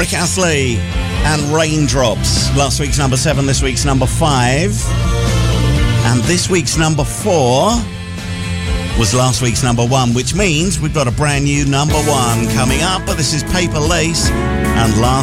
Rick Astley and Raindrops. Last week's number 7, this week's number 5. And this week's number 4 was last week's number 1, which means we've got a brand new number 1 coming up. But this is Paper Lace and Last